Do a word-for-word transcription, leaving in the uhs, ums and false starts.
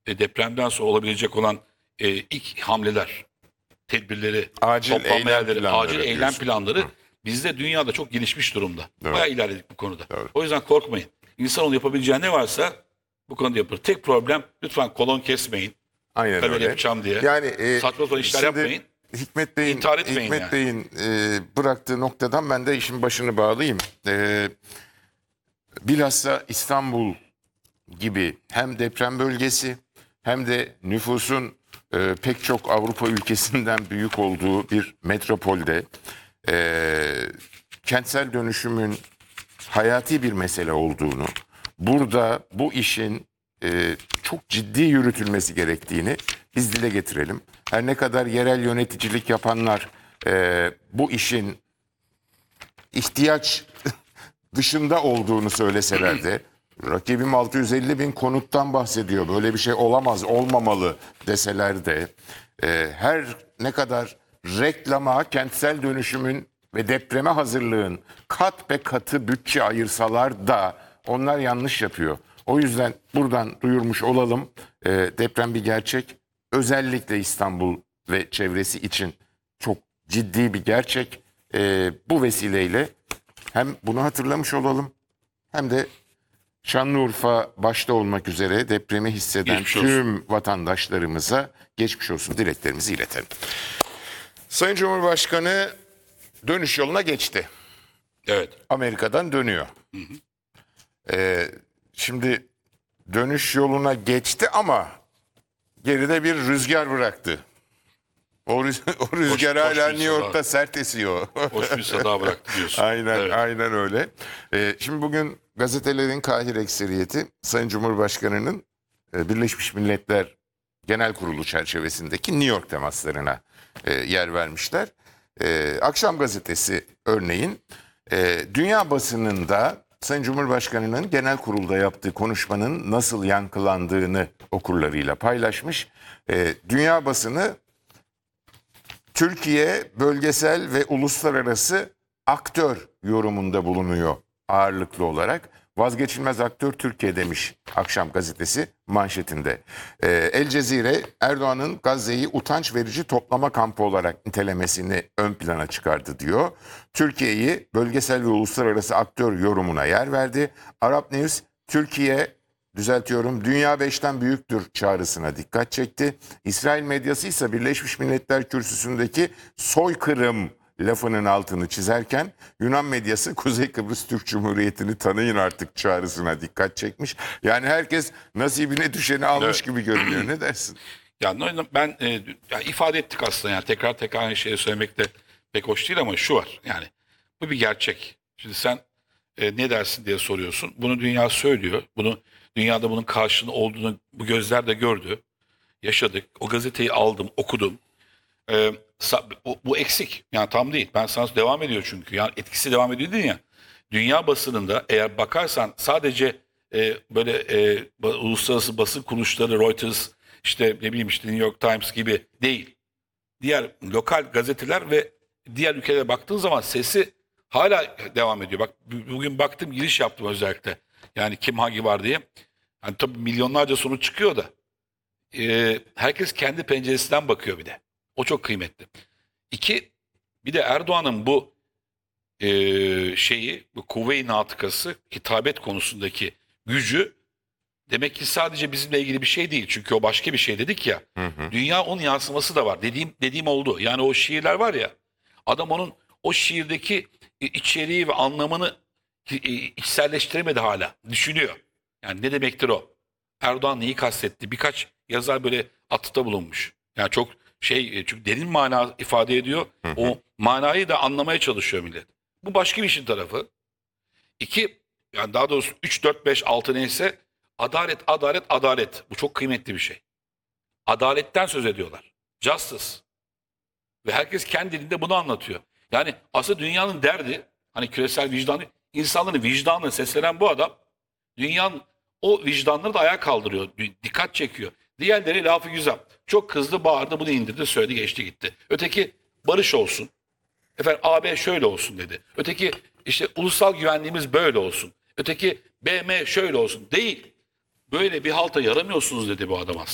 e, depremden sonra olabilecek olan e, ilk hamleler, tedbirleri, Acil toplanma eylem yerleri, planları acil eylem diyorsun. planları Hı. bizde dünyada çok gelişmiş durumda. Doğru. Bayağı ilerledik bu konuda. Doğru. O yüzden korkmayın. İnsanoğlu yapabileceği ne varsa bu konuda yapılır. Tek problem lütfen kolon kesmeyin. Aynen Ben öyle öyle. yapacağım diye. Yani e, Saçma sapan işler şimdi yapmayın. Hikmet Bey'in İntihar etmeyin Hikmet yani. Bey'in e, bıraktığı noktadan ben de işin başını bağlayayım. E, bilhassa İstanbul gibi hem deprem bölgesi hem de nüfusun e, pek çok Avrupa ülkesinden büyük olduğu bir metropolde e, kentsel dönüşümün hayati bir mesele olduğunu, burada bu işin e, çok ciddi yürütülmesi gerektiğini biz dile getirelim. Her ne kadar yerel yöneticilik yapanlar e, bu işin ihtiyaç dışında olduğunu söyleseler de, rakibim altı yüz elli bin konuttan bahsediyor, böyle bir şey olamaz, olmamalı deseler de, e, her ne kadar reklama, kentsel dönüşümün ve depreme hazırlığın kat be katı bütçe ayırsalar da onlar yanlış yapıyor. O yüzden buradan duyurmuş olalım, e, deprem bir gerçek. Özellikle İstanbul ve çevresi için çok ciddi bir gerçek. E, bu vesileyle hem bunu hatırlamış olalım hem de Şanlıurfa başta olmak üzere depremi hisseden Geçmiş olsun. tüm vatandaşlarımıza geçmiş olsun dileklerimizi iletelim. Sayın Cumhurbaşkanı dönüş yoluna geçti. Evet. Amerika'dan dönüyor. Ee, şimdi dönüş yoluna geçti ama geride bir rüzgar bıraktı. O, rüz o rüzgar Hoş- hala hoş bir New York'ta sabah. sert esiyor. Hoş bir sada bıraktı diyorsun. Aynen, Evet. aynen öyle. Ee, şimdi bugün gazetelerin kahir ekseriyeti Sayın Cumhurbaşkanı'nın e, Birleşmiş Milletler Genel Kurulu çerçevesindeki New York temaslarına e, yer vermişler. E, Akşam gazetesi örneğin e, dünya basınında Sayın Cumhurbaşkanı'nın genel kurulda yaptığı konuşmanın nasıl yankılandığını okurlarıyla paylaşmış. E, dünya basını Türkiye bölgesel ve uluslararası aktör yorumunda bulunuyor ağırlıklı olarak. Vazgeçilmez aktör Türkiye demiş Akşam gazetesi manşetinde. Ee, El Cezire Erdoğan'ın Gazze'yi utanç verici toplama kampı olarak nitelemesini ön plana çıkardı diyor. Türkiye'yi bölgesel ve uluslararası aktör yorumuna yer verdi. Arap News Türkiye düzeltiyorum, dünya beşten büyüktür çağrısına dikkat çekti. İsrail medyası ise Birleşmiş Milletler Kürsüsü'ndeki soykırım lafının altını çizerken Yunan medyası Kuzey Kıbrıs Türk Cumhuriyeti'ni tanıyın artık çağrısına dikkat çekmiş. Yani herkes nasibine düşeni almış Evet. gibi görünüyor. Ne dersin? Yani ben e, yani ifade ettik aslında, yani tekrar tekrar aynı şeyi söylemek de pek hoş değil ama şu var, yani bu bir gerçek. Şimdi sen e, ne dersin diye soruyorsun. Bunu dünya söylüyor. Bunu dünyada bunun karşılığı olduğunu bu gözler de gördü. Yaşadık. O gazeteyi aldım, okudum. E, sa- bu, bu eksik. Yani tam değil. Ben sana devam ediyor çünkü. Yani etkisi devam ediyor değil ya. Dünya basınında eğer bakarsan sadece e, böyle e, ba- uluslararası basın kuruluşları, Reuters, işte ne bileyim işte New York Times gibi değil. Diğer lokal gazeteler ve diğer ülkelere baktığın zaman sesi hala devam ediyor. Bak bu- bugün baktım, giriş yaptım özellikle. Yani kim hangi var diye. Hani tabii milyonlarca sonuç çıkıyor da. e, herkes kendi penceresinden bakıyor bir de. O çok kıymetli. İki, bir de Erdoğan'ın bu e, şeyi, bu kuvve-i natıkası, hitabet konusundaki gücü demek ki sadece bizimle ilgili bir şey değil. Çünkü o başka bir şey dedik ya. Hı hı. Dünya onun yansıması da var. Dediğim dediğim oldu. Yani o şiirler var ya. Adam onun o şiirdeki içeriği ve anlamını e, içselleştiremedi hala. Düşünüyor. Yani ne demektir o? Erdoğan neyi kastetti? Birkaç yazar böyle atıfta bulunmuş. Yani çok şey, çünkü derin mana ifade ediyor. O manayı da anlamaya çalışıyor millet. Bu başka bir işin tarafı. İki, yani daha doğrusu üç, dört, beş, altı neyse, adalet, adalet, adalet. Bu çok kıymetli bir şey. Adaletten söz ediyorlar. Justice. Ve herkes kendi dilinde bunu anlatıyor. Yani aslında dünyanın derdi, hani küresel vicdanı, insanların vicdanına seslenen bu adam, dünyanın o vicdanları da ayağa kaldırıyor. Dikkat çekiyor. Diğerleri lafı güzel. Çok kızdı, bağırdı, bunu indirdi, söyledi, geçti gitti. Öteki barış olsun. Efendim A B şöyle olsun dedi. Öteki işte ulusal güvenliğimiz böyle olsun. Öteki B M şöyle olsun. Değil. Böyle bir halta yaramıyorsunuz dedi bu adam aslında.